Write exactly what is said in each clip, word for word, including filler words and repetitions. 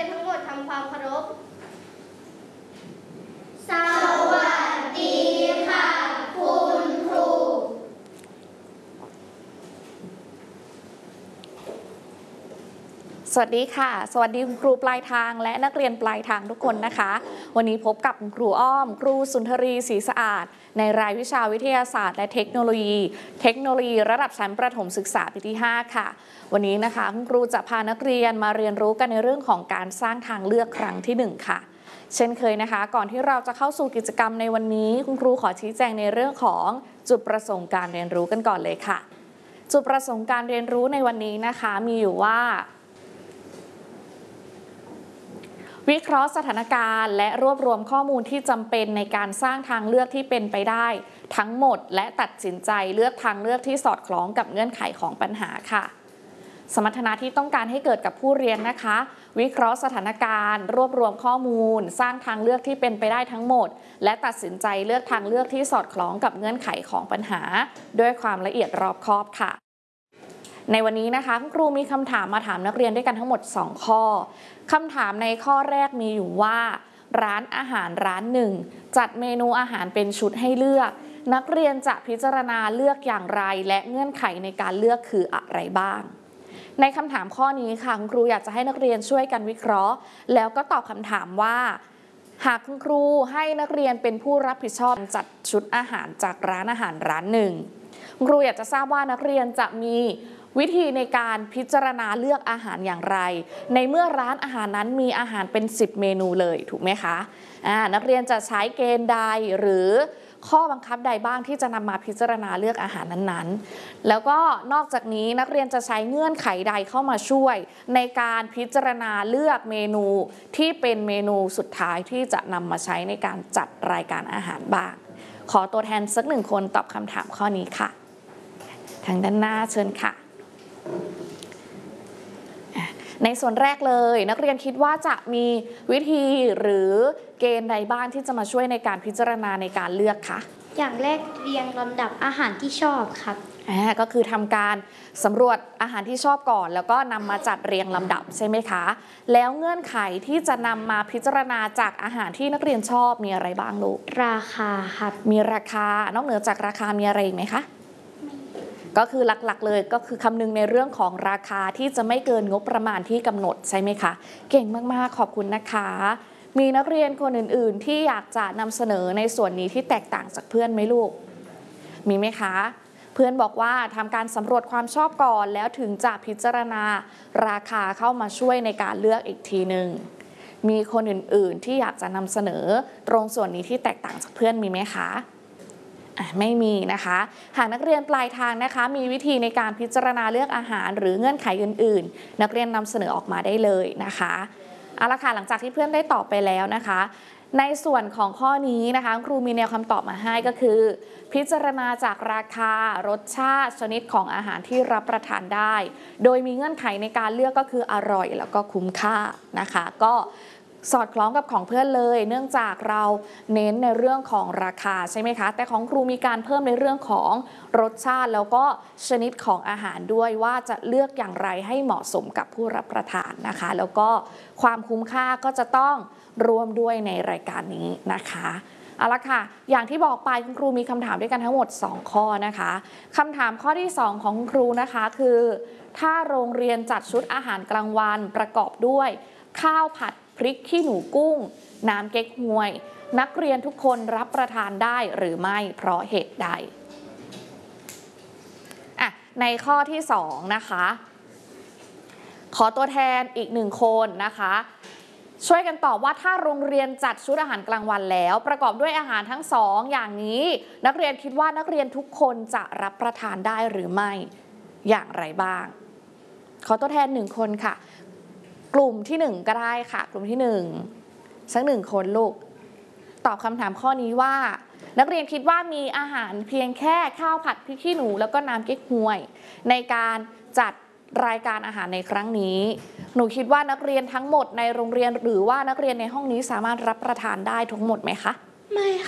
ยนทั้งหมดทำความเคารพสวัสดีค่ะคุณครูสวัสดีค่ะสวัสดีคุณครูปลายทางและนักเรียนปลายทางทุกคนนะคะวันนี้พบกับคุณครูอ้อมครูสุนทรีศรีสะอาดในรายวิชาวิทยาศาสตร์และเทคโนโลยีเทคโนโลยีระดับชั้นประถมศึกษาปีที่ห้าค่ะวันนี้นะคะคุณครูจะพานักเรียนมาเรียนรู้กันในเรื่องของการสร้างทางเลือกครั้งที่หนึ่งค่ะเช่นเคยนะคะก่อนที่เราจะเข้าสู่กิจกรรมในวันนี้คุณครูขอชี้แจงในเรื่องของจุดประสงค์การเรียนรู้กันก่อนเลยค่ะจุดประสงค์การเรียนรู้ในวันนี้นะคะมีอยู่ว่าวิเคราะห์สถานการณ์และรวบรวมข้อมูลที่จำเป็นในการสร้างทางเลือกที่เป็นไปได้ทั้งหมดและตัดสินใจเลือกทางเลือกที่สอดคล้องกับเงื่อนไขของปัญหาค่ะสมรรถนะที่ต้องการให้เกิดกับผู้เรียนนะคะวิเคราะห์สถานการณ์รวบรวมข้อมูลสร้างทางเลือกที่เป็นไปได้ทั้งหมดและตัดสินใจเลือกทางเลือกที่สอดคล้องกับเงื่อนไขของปัญหาด้วยความละเอียดรอบคอบค่ะในวันนี้นะคะคุณครูมีคำถามมาถามนักเรียนด้วยกันทั้งหมดสองข้อคำถามในข้อแรกมีอยู่ว่าร้านอาหารร้านหนึ่งจัดเมนูอาหารเป็นชุดให้เลือกนักเรียนจะพิจารณาเลือกอย่างไรและเงื่อนไขในการเลือกคืออะไรบ้างในคำถามข้อนี้ค่ะคุณครูอยากจะให้นักเรียนช่วยกันวิเคราะห์แล้วก็ตอบคำถามว่าหากคุณครูให้นักเรียนเป็นผู้รับผิดชอบจัดชุดอาหารจากร้านอาหารร้านหนึ่งคุณครูอยากจะทราบว่านักเรียนจะมีวิธีในการพิจารณาเลือกอาหารอย่างไรในเมื่อร้านอาหารนั้นมีอาหารเป็นสิบเมนูเลยถูกไหมคะอ่านักเรียนจะใช้เกณฑ์ใดหรือข้อบังคับใดบ้างที่จะนำมาพิจารณาเลือกอาหารนั้นๆแล้วก็นอกจากนี้นักเรียนจะใช้เงื่อนไขใดเข้ามาช่วยในการพิจารณาเลือกเมนูที่เป็นเมนูสุดท้ายที่จะนำมาใช้ในการจัดรายการอาหารบ้างขอตัวแทนสักหนึ่งคนตอบคำถามข้อนี้ค่ะทางด้านหน้าเชิญค่ะในส่วนแรกเลยนักเรียนคิดว่าจะมีวิธีหรือเกณฑ์ใดบ้างที่จะมาช่วยในการพิจารณาในการเลือกคะอย่างแรกเรียงลำดับอาหารที่ชอบครับอ่าก็คือทำการสำรวจอาหารที่ชอบก่อนแล้วก็นำมาจัดเรียงลำดับใช่ไหมคะแล้วเงื่อนไขที่จะนำมาพิจารณาจากอาหารที่นักเรียนชอบมีอะไรบ้างลูกราคาครับมีราคานอกเหนือจากราคามีอะไรอีกไหมคะก็คือหลักๆเลยก็คือคำนึงในเรื่องของราคาที่จะไม่เกินงบประมาณที่กำหนดใช่ไหมคะเก่งมากๆขอบคุณนะคะมีนักเรียนคนอื่นๆที่อยากจะนำเสนอในส่วนนี้ที่แตกต่างจากเพื่อนไหมลูกมีไหมคะเพื่อนบอกว่าทำการสำรวจความชอบก่อนแล้วถึงจะพิจารณาราคาเข้ามาช่วยในการเลือกอีกทีหนึ่งมีคนอื่นๆที่อยากจะนำเสนอตรงส่วนนี้ที่แตกต่างจากเพื่อนมีไหมคะไม่มีนะคะหากนักเรียนปลายทางนะคะมีวิธีในการพิจารณาเลือกอาหารหรือเงื่อนไขอื่นๆนักเรียนนำเสนอออกมาได้เลยนะคะเอาละค่ะหลังจากที่เพื่อนได้ตอบไปแล้วนะคะในส่วนของข้อนี้นะคะครูมีแนวคำตอบมาให้ก็คือพิจารณาจากราคารสชาติชนิดของอาหารที่รับประทานได้โดยมีเงื่อนไขในการเลือกก็คืออร่อยแล้วก็คุ้มค่านะคะก็สอดคล้องกับของเพื่อนเลยเนื่องจากเราเน้นในเรื่องของราคาใช่ไหมคะแต่ของครูมีการเพิ่มในเรื่องของรสชาติแล้วก็ชนิดของอาหารด้วยว่าจะเลือกอย่างไรให้เหมาะสมกับผู้รับประทานนะคะแล้วก็ความคุ้มค่าก็จะต้องร่วมด้วยในรายการนี้นะคะเอาละค่ะอย่างที่บอกไปคุณครูมีคำถามด้วยกันทั้งหมดสองข้อนะคะคำถามข้อที่สองของคุณครูนะคะคือถ้าโรงเรียนจัดชุดอาหารกลางวันประกอบด้วยข้าวผัดพริกขี้หนูกุ้งน้ำเก๊กฮวยนักเรียนทุกคนรับประทานได้หรือไม่เพราะเหตุใดอ่ะในข้อที่สองนะคะขอตัวแทนอีกหนึ่งคนนะคะช่วยกันตอบว่าถ้าโรงเรียนจัดชุดอาหารกลางวันแล้วประกอบด้วยอาหารทั้งสองอย่างนี้นักเรียนคิดว่านักเรียนทุกคนจะรับประทานได้หรือไม่อย่างไรบ้างขอตัวแทนหนึ่งคนค่ะกลุ่มที่หนึ่งก็ได้ค่ะกลุ่มที่หนึ่งสักหนึ่งคนลูกตอบคำถามข้อนี้ว่านักเรียนคิดว่ามีอาหารเพียงแค่ข้าวผัดพริกขี้หนูแล้วก็น้ำเก๊กฮวยในการจัดรายการอาหารในครั้งนี้หนูคิดว่านักเรียนทั้งหมดในโรงเรียนหรือว่านักเรียนในห้องนี้สามารถรับประทานได้ทั้งหมดไหมคะไม่ค่ะ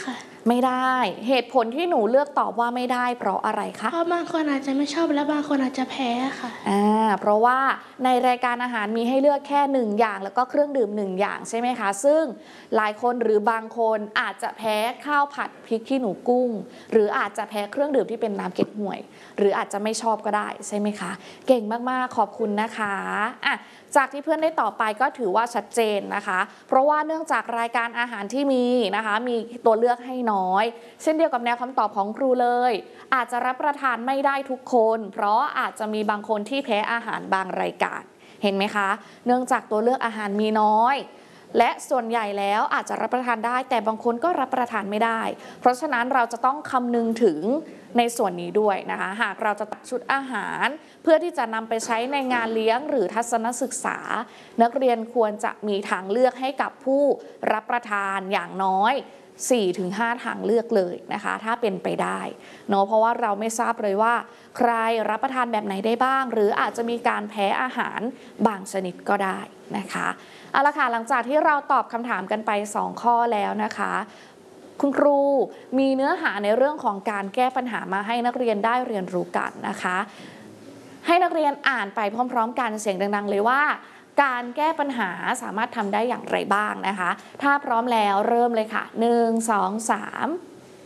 ไม่ได้เหตุผลที่หนูเลือกตอบว่าไม่ได้เพราะอะไรคะเพราะบางคนอาจจะไม่ชอบและบางคนอาจจะแพ้ค่ะอ่าเพราะว่าในรายการอาหารมีให้เลือกแค่หนึ่งอย่างแล้วก็เครื่องดื่มหนึ่งอย่างใช่ไหมคะซึ่งหลายคนหรือบางคนอาจจะแพ้ข้าวผัดพริกขี้หนูกุ้งหรืออาจจะแพ้เครื่องดื่มที่เป็นน้ำเก๊กฮวยหรืออาจจะไม่ชอบก็ได้ใช่ไหมคะเก่งมากๆขอบคุณนะคะอ่ะจากที่เพื่อนได้ตอบไปก็ถือว่าชัดเจนนะคะเพราะว่าเนื่องจากรายการอาหารที่มีนะคะมีตัวเลือกให้น้อยเช่นเดียวกับแนวคำตอบของครูเลยอาจจะรับประทานไม่ได้ทุกคนเพราะอาจจะมีบางคนที่แพ้อาหารบางรายการเห็นไหมคะเนื่องจากตัวเลือกอาหารมีน้อยและส่วนใหญ่แล้วอาจจะรับประทานได้แต่บางคนก็รับประทานไม่ได้เพราะฉะนั้นเราจะต้องคำนึงถึงในส่วนนี้ด้วยนะคะหากเราจะตัดชุดอาหารเพื่อที่จะนำไปใช้ในงานเลี้ยงหรือทัศนศึกษานักเรียนควรจะมีทางเลือกให้กับผู้รับประทานอย่างน้อย สี่ถึงห้า ทางเลือกเลยนะคะถ้าเป็นไปได้เนาะเพราะว่าเราไม่ทราบเลยว่าใครรับประทานแบบไหนได้บ้างหรืออาจจะมีการแพ้อาหารบางชนิดก็ได้นะคะเอาละค่ะหลังจากที่เราตอบคำถามกันไปสองข้อแล้วนะคะคุณครูมีเนื้อหาในเรื่องของการแก้ปัญหามาให้นักเรียนได้เรียนรู้กันนะคะให้นักเรียนอ่านไปพร้อมๆกันเสียงดังๆเลยว่าการแก้ปัญหาสามารถทำได้อย่างไรบ้างนะคะถ้าพร้อมแล้วเริ่มเลยค่ะหนึ่ง สอง สาม